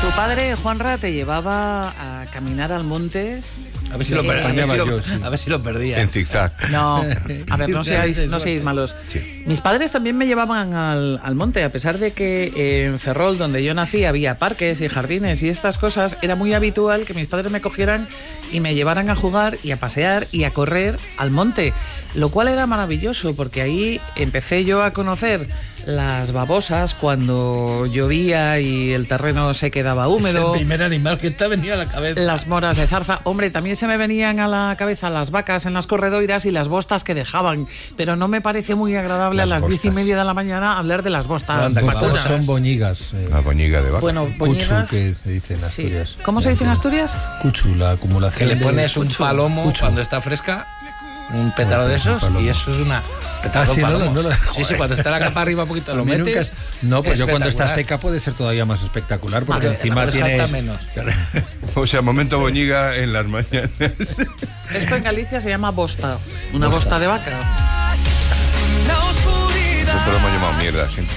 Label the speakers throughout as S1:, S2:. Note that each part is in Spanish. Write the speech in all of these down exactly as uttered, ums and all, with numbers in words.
S1: Tu padre, Juanra, te llevaba a caminar al monte.
S2: A ver si, lo,
S1: Eh,
S2: per- a ver si lo,
S3: yo, sí.
S2: a ver si lo perdía.
S3: En zigzag.
S1: No, a ver, no seáis, no seáis malos.
S3: Sí.
S1: Mis padres también me llevaban al, al monte, a pesar de que eh, en Ferrol, donde yo nací, había parques y jardines y estas cosas. Era muy habitual que mis padres me cogieran y me llevaran a jugar y a pasear y a correr al monte, lo cual era maravilloso, porque ahí empecé yo a conocer las babosas cuando llovía y el terreno se quedaba húmedo.
S2: Es el primer animal que te ha venido a la cabeza.
S1: Las moras de zarza. Hombre, también se me venían a la cabeza las vacas en las corredoiras y las bostas que dejaban. Pero no me parece muy agradable
S3: Las
S1: a las
S3: bostas.
S1: diez y media de la mañana hablar de las bostas.
S2: Las
S1: maturas.
S2: bostas
S4: Son boñigas. Eh,
S3: La boñiga de vaca.
S1: Bueno, boñigas.
S4: Cuchu, que se dice en
S1: Sí.
S4: Asturias.
S1: ¿Cómo se dice en Asturias?
S4: Cuchu, la
S2: Que
S4: acumulación.
S2: le
S4: de-
S2: pones un
S1: Cuchu.
S2: palomo
S4: Cuchu.
S2: cuando está fresca, un pétalo de
S4: Pues un
S2: esos,
S4: palomo.
S2: y eso es una... Pétalo
S4: Ah, sí, no
S2: palomo.
S4: lo- no lo-
S2: sí, sí,
S4: joder.
S2: cuando está la capa arriba un poquito
S4: A
S2: lo
S4: mí nunca
S2: metes.
S4: es- No, pues yo cuando está
S2: espectacular.
S4: seca puede ser todavía más espectacular, porque
S2: Vale,
S4: encima
S2: pero
S4: tiene...
S2: salta menos.
S3: O sea, momento boñiga en las mañanas.
S1: Esto en Galicia se llama bosta. Una bosta de vaca.
S3: Nosotros lo hemos llamado mierda, sí.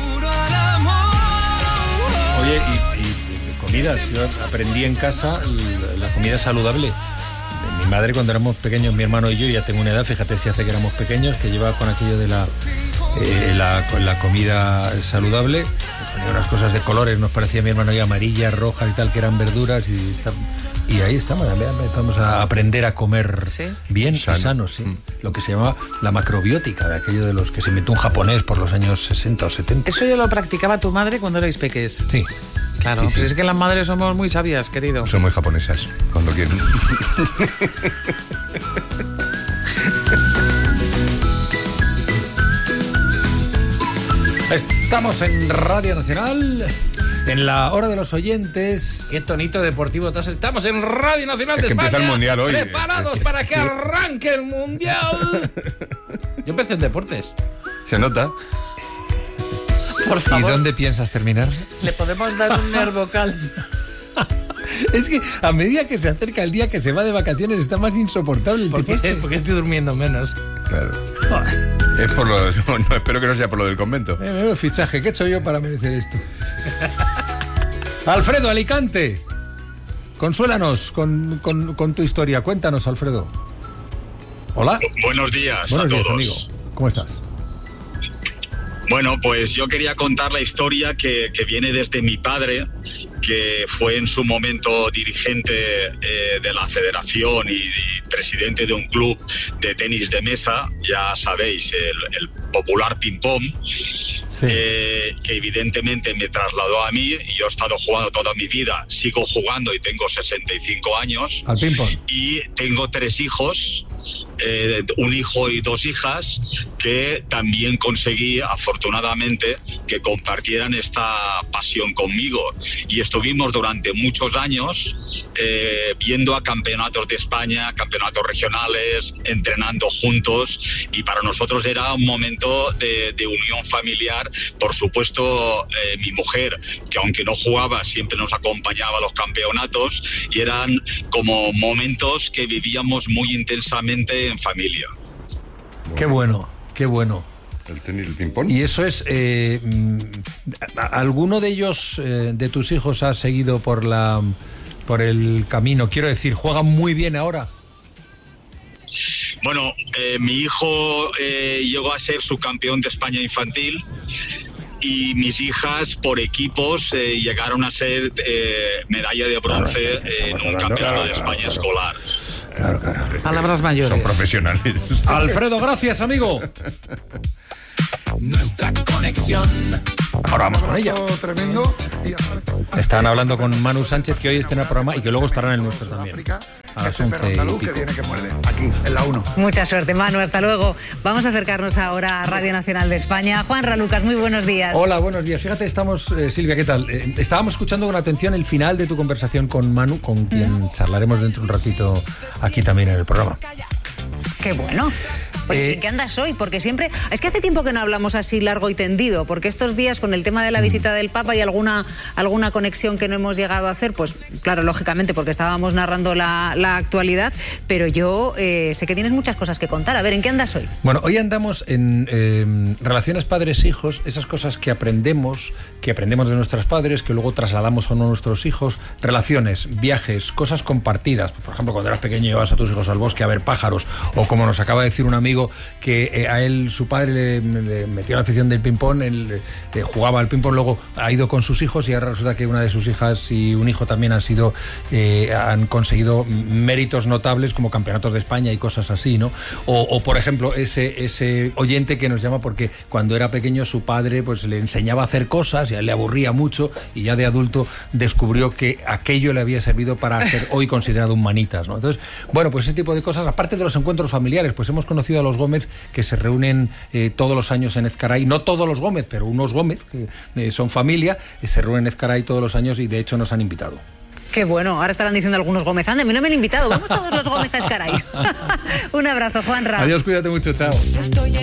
S4: Oye, y, y- y comidas. Yo aprendí en casa la, la comida saludable. Mi madre, cuando éramos pequeños, mi hermano y yo, ya tengo una edad, fíjate si hace que éramos pequeños, que llevaba con aquello de la, eh, la, con la comida saludable. Ponía unas cosas de colores, nos parecía a mi hermano y amarillas, rojas y tal, que eran verduras. Y, y ahí estamos, ya empezamos a aprender a comer
S1: ¿Sí?
S4: bien
S3: Sano.
S4: y sano, sí.
S3: Mm.
S4: Lo que se llama la macrobiótica, de aquello de los que se inventó un japonés por los años sesenta o setenta.
S1: Eso ya lo practicaba tu madre cuando erais peques.
S4: Sí.
S1: Claro,
S4: Sí, sí.
S1: pues es que las madres somos muy sabias, querido.
S3: Son muy japonesas, cuando quieren.
S4: Estamos en Radio Nacional, en la hora de los oyentes.
S2: Qué tonito deportivo. te has- Estamos en Radio Nacional
S3: Es
S2: de
S3: que
S2: España.
S3: empieza el Mundial hoy.
S2: Preparados para que arranque el Mundial. Yo empecé en deportes.
S3: Se nota.
S1: Por
S4: ¿Y
S1: favor,
S4: dónde piensas terminar?
S1: le podemos dar un nervocal.
S4: Es que a medida que se acerca el día que se va de vacaciones está más insoportable el
S2: ¿Por
S4: tipo
S2: qué?
S4: este.
S2: Porque estoy durmiendo menos.
S3: Claro. Es por lo. No, no, espero que no sea por lo del convento.
S4: Eh, menudo fichaje, ¿qué he hecho yo para merecer esto? Alfredo, Alicante. Consuélanos con, con- con tu historia. Cuéntanos, Alfredo. Hola.
S5: Buenos días
S4: Buenos
S5: a
S4: días,
S5: todos.
S4: amigo. ¿Cómo estás?
S5: Bueno, pues yo quería contar la historia que, que viene desde mi padre, que fue en su momento dirigente eh, de la federación y, y presidente de un club de tenis de mesa, ya sabéis, el, el popular ping-pong, eh, que evidentemente me trasladó a mí y yo he estado jugando toda mi vida, sigo jugando y tengo sesenta y cinco años.
S4: Al ping-pong.
S5: Y tengo tres hijos, eh, un hijo y dos hijas, que también conseguí afortunadamente que compartieran esta pasión conmigo. Y estuvimos durante muchos años eh, viendo a campeonatos de España, campeonatos regionales, entrenando juntos, y para nosotros era un momento de, de unión familiar. Por supuesto, eh, mi mujer, que aunque no jugaba, siempre nos acompañaba a los campeonatos, y eran como momentos que vivíamos muy intensamente en familia.
S4: Qué bueno, qué bueno.
S3: El tenis, el ping-pong.
S4: Y eso es, eh, mm, ¿a- ¿alguno de ellos, eh, de tus hijos, ha seguido por la por el camino? Quiero decir, ¿juegan muy bien ahora?
S5: Bueno, eh, mi hijo eh, llegó a ser subcampeón de España infantil, y mis hijas por equipos eh, llegaron a ser eh, medalla de bronce eh, en un campeonato de España escolar.
S4: Claro, claro.
S1: Palabras mayores.
S3: Son profesionales.
S4: Alfredo, gracias, amigo.
S6: Nuestra conexión.
S4: Ahora vamos con ella.
S7: Tremendo.
S4: Estaban hablando con Manu Sánchez, que hoy estrena programa y que luego estará en el nuestro también. A las once y
S7: que
S4: pico.
S7: viene que muerde. Aquí, en la uno.
S8: Mucha suerte, Manu. Hasta luego. Vamos a acercarnos ahora a Radio Nacional de España. Juanra Lucas, muy buenos días.
S4: Hola, buenos días. Fíjate, estamos, eh, Silvia, ¿qué tal? Eh, estábamos escuchando con atención el final de tu conversación con Manu, con quien charlaremos dentro de un ratito aquí también en el programa.
S8: Qué bueno. Oye,
S4: Eh,
S8: ¿en qué andas hoy? Porque siempre... Es que hace tiempo que no hablamos así largo y tendido, porque estos días con el tema de la visita del Papa y alguna, alguna conexión que no hemos llegado a hacer, pues claro, lógicamente, porque estábamos narrando la, la actualidad, pero yo eh, sé que tienes muchas cosas que contar. A ver, ¿en qué andas hoy?
S4: Bueno, hoy andamos en eh, relaciones padres-hijos, esas cosas que aprendemos, que que aprendemos de nuestros padres, que luego trasladamos a nuestros hijos, relaciones, viajes, cosas compartidas. Por ejemplo, cuando eras pequeño llevas a tus hijos al bosque a ver pájaros, o como nos acaba de decir un amigo que eh, a él su padre le, le metió la afición del ping-pong, él eh, jugaba al ping-pong, luego ha ido con sus hijos y ahora resulta que una de sus hijas y un hijo también han sido eh, han conseguido méritos notables como campeonatos de España y cosas así, ¿no? O, o por ejemplo, ese, ese oyente que nos llama porque cuando era pequeño su padre pues le enseñaba a hacer cosas y a él le aburría mucho y ya de adulto descubrió que aquello le había servido para ser hoy considerado un manitas, ¿no? Entonces, bueno, pues ese tipo de cosas, aparte de los encuentros familiares, pues hemos conocido a los Gómez que se reúnen eh, todos los años en Ezcaray, no todos los Gómez, pero unos Gómez que eh, son familia, eh, se reúnen en Ezcaray todos los años y de hecho nos han invitado.
S8: Qué bueno, ahora estarán diciendo algunos Gómez, ande, a mí no me han invitado, vamos todos los Gómez a Ezcaray. Un abrazo, Juanra.
S4: Adiós, cuídate mucho, chao.